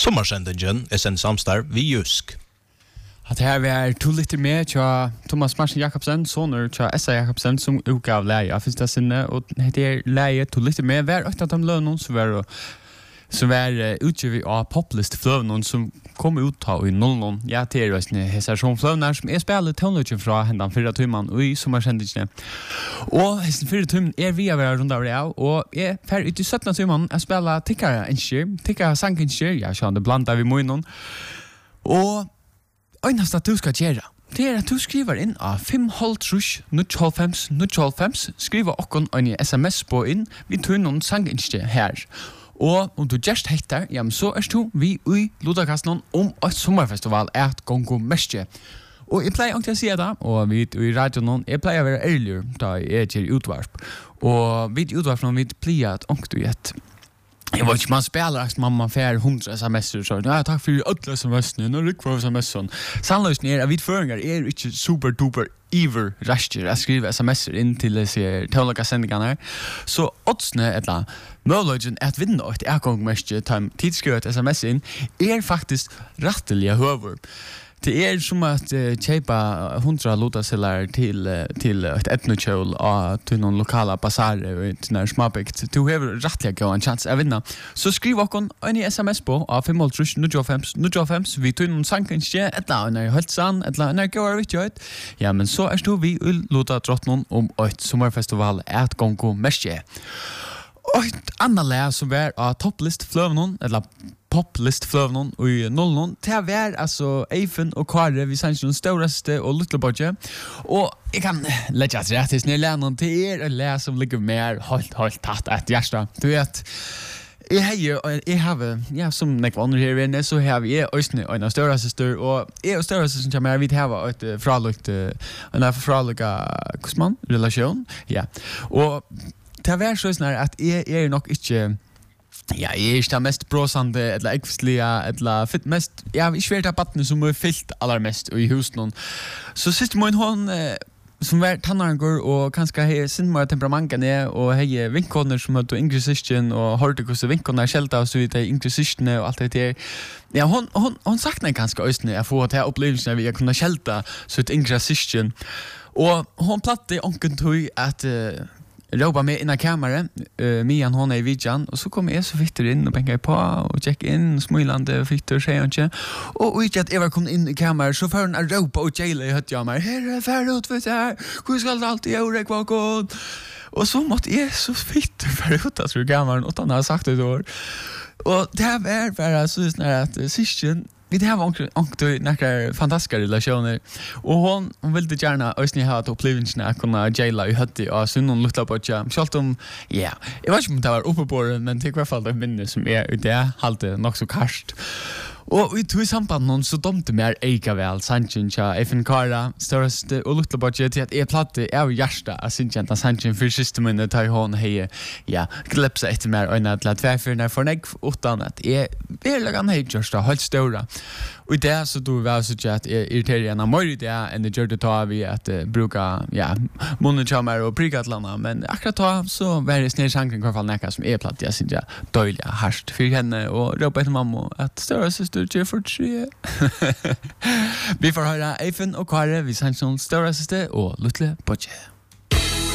Sommarsendingen sen samstarv vi Jusk. Att här vi är 2 liter med tja Thomas Martin Jakobsen, soner tja S.A. Jakobsen som utgav läge. Finns det sinne och det är läge 2 liter med. Var ett av de lönen så var utgivet av Poplist flövnen som kom ut i 00. Ja, det är röstning hesation flövnar som är spelat tonlöken från händan 4 timman och i sommarsendingen. Och hesten 4 timman är vi av runda av det och är färd ut i 17 timman att spela tickare tickare sankinskir, ja, så det blandar vi munnen. Och øynast at du skal gjøre, det er at du skriver inn av 5-0-0-5, skriver okkon en sms på inn, vi tar noen sanginskje her. Og om du just heter, ja, men så er du vi i Lodakasten om et sommerfestival et gongo mestje. Og jeg pleier ikke å si det, og vi i radioen, jeg pleier å være ærlig da jeg gjør utvarp. Og vi utvarp når vi pleier at ångte i et jag vet inte, man spelar att mamma fär 100 sms så ja, tack för alla sms'en. Nu ryck för sms'en. Sannolikt är vi förringar är inte super duper ever rusher att skriva sms in till sig tolka sändningarna. Så oddsne eller möjligen att vinna ett gångmässigt tidsskrivet sms in är faktiskt rättliga höver. Det är som att köpa 100 lotasillar till ett etnokjol till någon lokala basarer och när småbyggt. Du har rättliga gå en chans att vinna. Så skriv oss en sms på av 5-0-0-5. Vi tar någon sankinskje, eller en höltsan, eller en går vittjöt. Ja, men så är vi i lota drottnon om ett sommarfestival ett gongo mestje. Och ett annat lä som var av topplist flövnon, eller Poplist flövnon och i 00. Det var alltså Eifen och Kare vi sanns den storaste och Little Budget. Och jag kan lägga till rätt när lärnon till er och läs som ligger mer halt tatt ett hjärta. Du vet jag har ja som nek andra här inne så har vi ösne en större syster och större syster som vi har ett fralukt en fraluka kusman relation. Ja. Och det var så snarare att är nog inte ja, jag är inte mest bråsande eller äggfsliga eller mest ja, vi svärta batten som är fyllt allra mest i husen. Så sist må hon som var tannargår och kanske har sin mer temperament ner och har vinkoner som har yngre syskon och hörde hur vinkoner skälta och så vidare yngre syskon och allt det där. Ja, hon saknar ganska östne att få ta upplevelsen vi kunna skälta så ett yngre syskon. Och hon platte onkeln tog att ropa med inna kameran, Mian hon är i vidjan och så kommer jag så fitter in och bänkar på och check in smilande fitter säger inte och vet att Eva kom in i kameran så för en ropa och jaila i hött jag mig här är färd ut för det här hur ska det alltid göra kvakon och så måste jag så fitter för ut att ur kameran och han har sagt det då och det här är bara så snarare att syskon vi har också några fantastiska relationer och hon ville gärna ösni ha att upplevelsen att kunna jaila i hötti och så någon lilla budget självt om ja jag vet inte om det var uppe på men det är i alla fall det minne som är det halte nog så karst och vi tog samband någon så domte mer eka väl Sanchincha Efin Kara störste och lilla budget att är platte är hjärta att Sanchincha Sanchin för systemen att ha hon hej ja klepsa ett mer än att lägga för när för näck utan att är verkligen helt just helt stora och det så då var så att irriterande mer det än det gjorde ta vi att bruka ja munnen chamar och prigatlanda men akkurat ta så var det snär chanken i alla fall näka som är platt jag syns jag dåliga harst för henne och ropa till mamma att stora syster Jeffrey 3 vi får höra Eifen och Kare vi sanns som stora syster och Little Budget.